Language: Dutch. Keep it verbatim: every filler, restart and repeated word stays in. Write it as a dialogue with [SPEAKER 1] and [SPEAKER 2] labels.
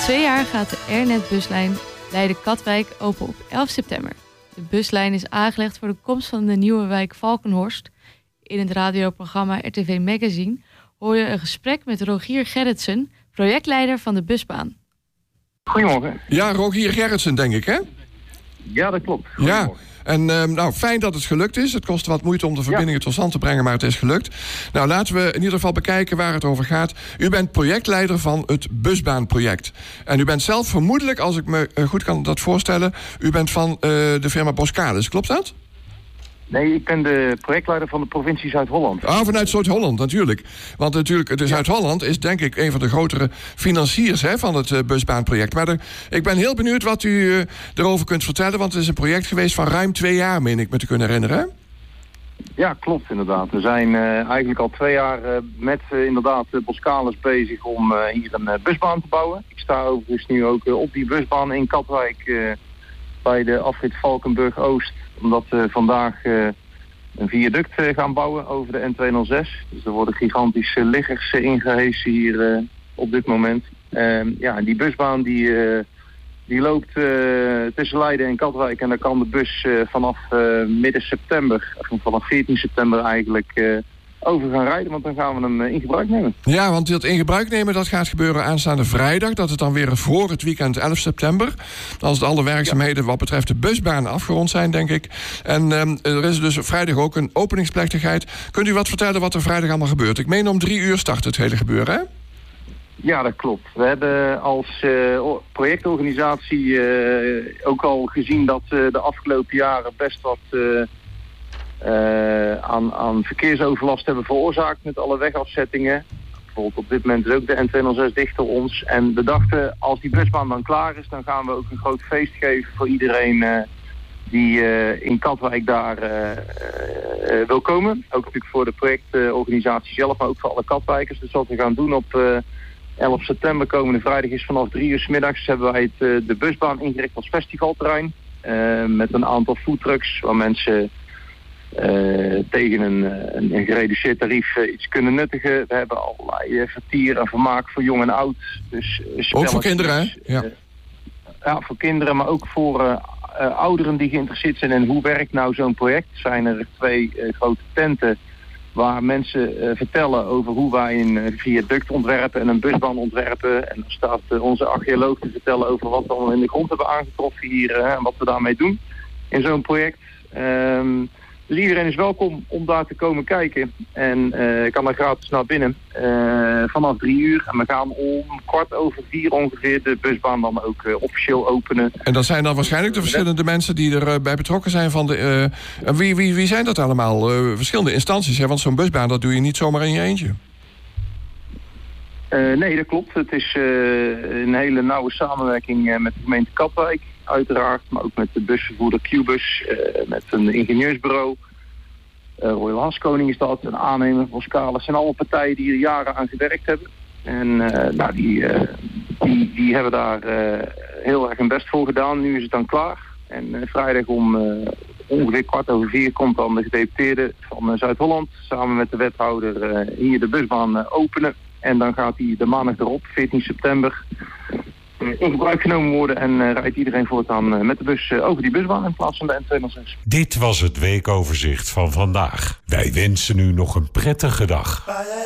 [SPEAKER 1] twee jaar gaat de Airnet-buslijn Leiden-Katwijk open op elf september. De buslijn is aangelegd voor de komst van de nieuwe wijk Valkenhorst. In het radioprogramma R T V Magazine hoor je een gesprek met Rogier Gerritsen, projectleider van de busbaan.
[SPEAKER 2] Goedemorgen.
[SPEAKER 3] Ja, Rogier Gerritsen, denk ik, hè?
[SPEAKER 2] Ja, dat klopt.
[SPEAKER 3] Ja, en uh, nou, fijn dat het gelukt is. Het kost wat moeite om de verbindingen ja. tot stand te brengen, maar het is gelukt. Nou, laten we in ieder geval bekijken waar het over gaat. U bent projectleider van het busbaanproject. En u bent zelf vermoedelijk, als ik me uh, goed kan dat voorstellen, u bent van uh, de firma Boskalis, klopt dat?
[SPEAKER 2] Nee, ik ben de projectleider van de provincie Zuid-Holland.
[SPEAKER 3] Ah, vanuit Zuid-Holland, natuurlijk. Want natuurlijk, de Zuid-Holland is denk ik een van de grotere financiers hè, van het uh, busbaanproject. Maar de, ik ben heel benieuwd wat u uh, erover kunt vertellen, want het is een project geweest van ruim twee jaar, meen ik me te kunnen herinneren. Hè?
[SPEAKER 2] Ja, klopt inderdaad. We zijn uh, eigenlijk al twee jaar uh, met uh, inderdaad uh, Boskalis bezig om uh, hier een uh, busbaan te bouwen. Ik sta overigens nu ook uh, op die busbaan in Katwijk uh, bij de afrit Valkenburg-Oost. Omdat we vandaag uh, een viaduct uh, gaan bouwen over de N tweehonderdzes. Dus er worden gigantische liggers uh, ingehesen hier uh, op dit moment. Uh, ja, en die busbaan die, uh, die loopt uh, tussen Leiden en Katwijk. En daar kan de bus uh, vanaf uh, midden september, of vanaf veertien september eigenlijk, uh, over gaan rijden. Want dan gaan we hem uh, in gebruik nemen.
[SPEAKER 3] Ja, want dat in gebruik nemen dat gaat gebeuren aanstaande vrijdag. Dat is dan weer voor het weekend elf september. Als alle werkzaamheden ja. wat betreft de busbaan afgerond zijn, denk ik. En um, er is dus vrijdag ook een openingsplechtigheid. Kunt u wat vertellen wat er vrijdag allemaal gebeurt? Ik meen om drie uur start het hele gebeuren, hè?
[SPEAKER 2] Ja, dat klopt. We hebben als uh, projectorganisatie uh, ook al gezien dat uh, de afgelopen jaren best wat Uh, Uh, aan, aan verkeersoverlast hebben veroorzaakt met alle wegafzettingen. Bijvoorbeeld op dit moment is ook de N tweehonderdzes dicht door ons. En we dachten, als die busbaan dan klaar is, dan gaan we ook een groot feest geven voor iedereen uh, die uh, in Katwijk daar uh, uh, wil komen. Ook natuurlijk voor de projectorganisatie zelf, maar ook voor alle Katwijkers. Dus wat we gaan doen op uh, elf september, komende vrijdag, is vanaf drie uur 's middags hebben wij het, uh, de busbaan ingericht als festivalterrein. Uh, met een aantal foodtrucks waar mensen Uh, tegen een, een, een gereduceerd tarief uh, iets kunnen nuttigen. We hebben allerlei uh, vertier en vermaak voor jong en oud. Dus, uh,
[SPEAKER 3] ook voor kinderen, hè? Ja.
[SPEAKER 2] Uh, ja, voor kinderen, maar ook voor uh, uh, ouderen die geïnteresseerd zijn in hoe werkt nou zo'n project. Zijn er twee uh, grote tenten waar mensen uh, vertellen over hoe wij een uh, viaduct ontwerpen en een busbaan ontwerpen. En dan staat uh, onze archeoloog te vertellen over wat we allemaal in de grond hebben aangetroffen hier uh, en wat we daarmee doen in zo'n project. Um, Dus iedereen is welkom om daar te komen kijken. En uh, kan er gratis naar binnen. Uh, vanaf drie uur. En we gaan om kwart over vier ongeveer de busbaan dan ook uh, officieel openen.
[SPEAKER 3] En dat zijn dan waarschijnlijk de verschillende mensen die erbij uh, betrokken zijn van de... Uh, wie, wie, wie zijn dat allemaal? Uh, verschillende instanties, hè? Want zo'n busbaan, dat doe je niet zomaar in je eentje.
[SPEAKER 2] Uh, nee, dat klopt. Het is uh, een hele nauwe samenwerking uh, met de gemeente Katwijk. Uiteraard, maar ook met de busvervoerder Qbus, uh, met een ingenieursbureau. Uh, Royal Haskoning is dat, een aannemer, Boskalis. zijn alle partijen die er jaren aan gewerkt hebben. En uh, nou, die, uh, die, die hebben daar uh, heel erg hun best voor gedaan. Nu is het dan klaar. En uh, vrijdag om uh, ongeveer kwart over vier komt dan de gedeputeerde van uh, Zuid-Holland samen met de wethouder uh, hier de busbaan uh, openen. En dan gaat hij de maandag erop, veertien september... in gebruik genomen worden en uh, rijdt iedereen voortaan uh, met de bus uh, over die busbaan in plaats van de N tweehonderdzes.
[SPEAKER 4] Dit was het weekoverzicht van vandaag. Wij wensen u nog een prettige dag.